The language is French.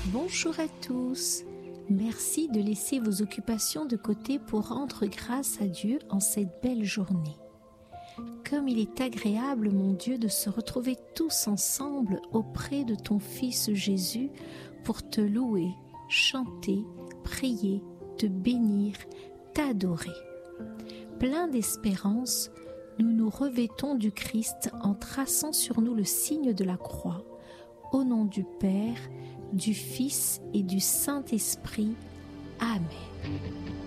Bonjour à tous. Merci de laisser vos occupations de côté pour rendre grâce à Dieu en cette belle journée. Comme il est agréable, mon Dieu, de se retrouver tous ensemble auprès de ton Fils Jésus pour te louer, chanter, prier, te bénir, t'adorer. Plein d'espérance, nous nous revêtons du Christ en traçant sur nous le signe de la croix. Au nom du Père, du Fils et du Saint-Esprit. Amen.